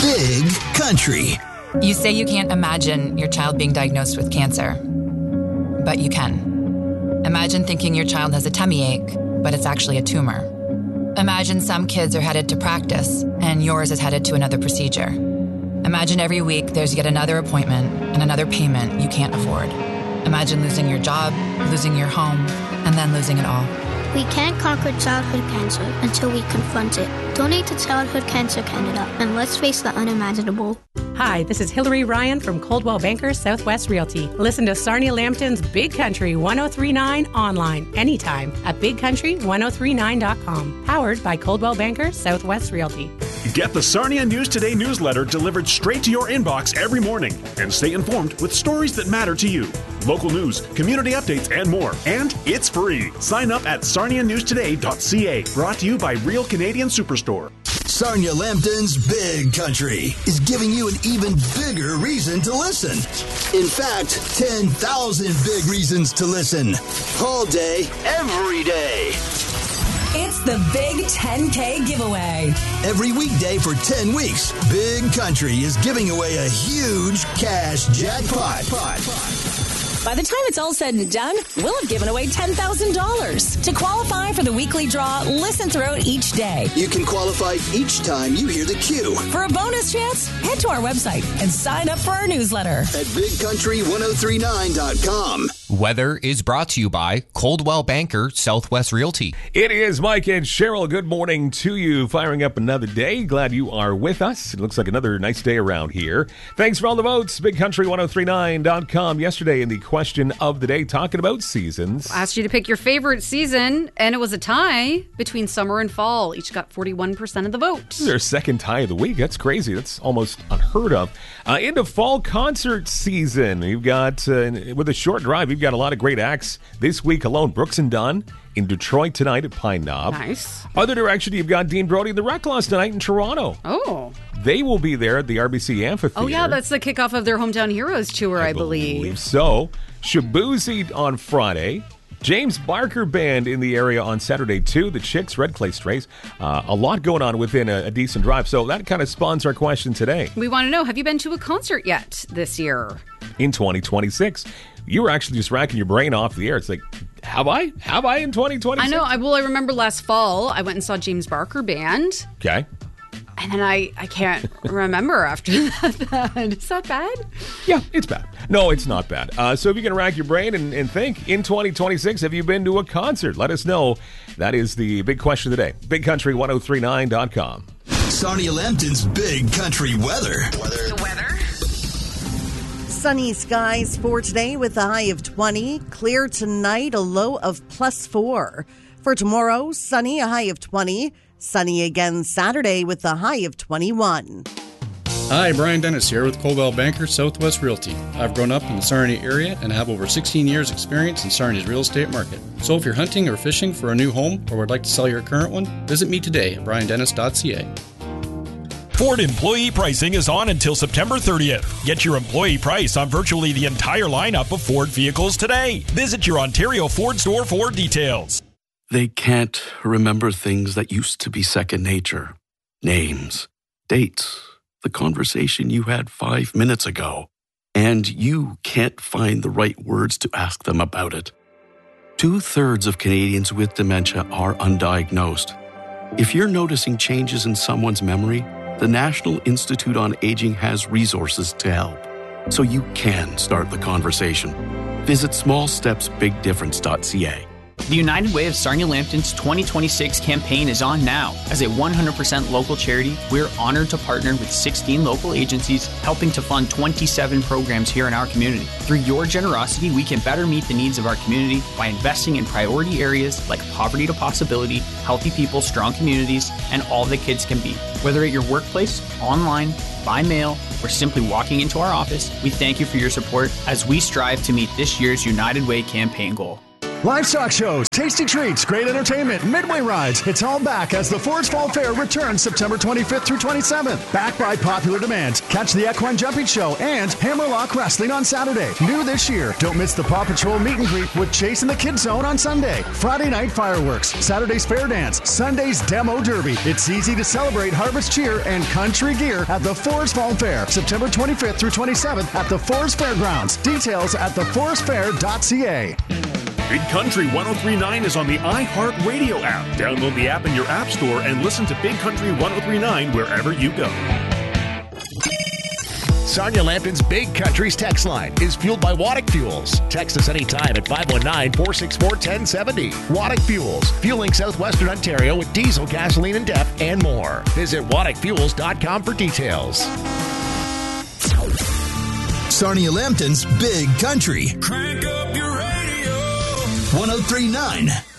Big Country. You say you can't imagine your child being diagnosed with cancer, but you can. Imagine thinking your child has a tummy ache, but it's actually a tumor. Imagine some kids are headed to practice and yours is headed to another procedure. Imagine every week there's yet another appointment and another payment you can't afford. Imagine losing your job, losing your home, and then losing it all. We can't conquer childhood cancer until we confront it. Donate to Childhood Cancer Canada and let's face the unimaginable. Hi, this is Hillary Ryan from Coldwell Banker Southwest Realty. Listen to Sarnia Lambton's Big Country 1039 online anytime at bigcountry1039.com. Powered by Coldwell Banker Southwest Realty. Get the Sarnia News Today newsletter delivered straight to your inbox every morning and stay informed with stories that matter to you. Local news, community updates, and more. And it's free. Sign up at sarnianewstoday.ca. Brought to you by Real Canadian Superstore. Sarnia Lambton's Big Country is giving you an even bigger reason to listen. In fact, 10,000 big reasons to listen. All day, every day. It's the Big 10K giveaway. Every weekday for 10 weeks, Big Country is giving away a huge cash jackpot. By the time it's all said and done, we'll have given away $10,000. To qualify for the weekly draw, listen throughout each day. You can qualify each time you hear the cue. For a bonus chance, head to our website and sign up for our newsletter at bigcountry1039.com. Weather is brought to you by Coldwell Banker Southwest Realty. It is Mike and Cheryl. Good morning to you. Firing up another day. Glad you are with us. It looks like another nice day around here. Thanks for all the votes. BigCountry1039.com. Yesterday in the question of the day, talking about seasons. Asked you to pick your favorite season, and it was a tie between summer and fall. Each got 41% of the vote. This is our second tie of the week. That's crazy. That's almost unheard of. Into fall concert season. You've got, with a short drive, you've got a lot of great acts this week alone. Brooks and Dunn in Detroit tonight at Pine Knob. Nice. Other direction, you've got Dean Brody and the Reckless tonight in Toronto. Oh. They will be there at the RBC Amphitheater. Oh, yeah, that's the kickoff of their Hometown Heroes tour, I believe. So, Shabuzi on Friday. James Barker Band in the area on Saturday, too. The Chicks, Red Clay Strays. A lot going on within a decent drive. So that kind of spawns our question today. We want to know, have you been to a concert yet this year? In 2026. You were actually just racking your brain off the air. It's like, have I? Have I in 2026? I know. I remember last fall, I went and saw James Barker Band. Okay. And then I can't remember after that. Is that bad? Yeah, it's bad. No, it's not bad. So if you can rack your brain and think, in 2026, have you been to a concert? Let us know. That is the big question of the day. BigCountry1039.com. Sarnia Lambton's Big Country weather. The weather. Sunny skies for today with a high of 20. Clear tonight, a low of +4. For tomorrow, sunny, a high of 20. Sunny again Saturday with a high of 21. Hi, Brian Dennis here with Coldwell Banker Southwest Realty. I've grown up in the Sarnia area and have over 16 years experience in Sarnia's real estate market. So if you're hunting or fishing for a new home or would like to sell your current one, visit me today at briandennis.ca. Ford employee pricing is on until September 30th. Get your employee price on virtually the entire lineup of Ford vehicles today. Visit your Ontario Ford store for details. They can't remember things that used to be second nature. Names, dates, the conversation you had 5 minutes ago. And you can't find the right words to ask them about it. 2/3 of Canadians with dementia are undiagnosed. If you're noticing changes in someone's memory, the National Institute on Aging has resources to help, so you can start the conversation. Visit smallstepsbigdifference.ca. The United Way of Sarnia Lambton's 2026 campaign is on now. As a 100% local charity, we're honored to partner with 16 local agencies, helping to fund 27 programs here in our community. Through your generosity, we can better meet the needs of our community by investing in priority areas like poverty to possibility, healthy people, strong communities, and all that kids can be. Whether at your workplace, online, by mail, or simply walking into our office, we thank you for your support as we strive to meet this year's United Way campaign goal. Livestock shows, tasty treats, great entertainment, midway rides. It's all back as the Fords Fall Fair returns September 25th through 27th. Back by popular demand. Catch the Equine Jumping Show and Hammerlock Wrestling on Saturday. New this year. Don't miss the Paw Patrol meet and greet with Chase in the Kids Zone on Sunday. Friday night fireworks, Saturday's fair dance, Sunday's demo derby. It's easy to celebrate Harvest Cheer and Country Gear at the Fords Fall Fair, September 25th through 27th at the Forest Fairgrounds. Details at theforestfair.ca. Big Country 103.9 is on the iHeartRadio app. Download the app in your app store and listen to Big Country 103.9 wherever you go. Sarnia Lambton's Big Country's text line is fueled by Waddick Fuels. Text us anytime at 519-464-1070. Waddick Fuels, fueling southwestern Ontario with diesel, gasoline, and DEF, and more. Visit WaddickFuels.com for details. Sarnia Lambton's Big Country. Crank up your radio. 103.9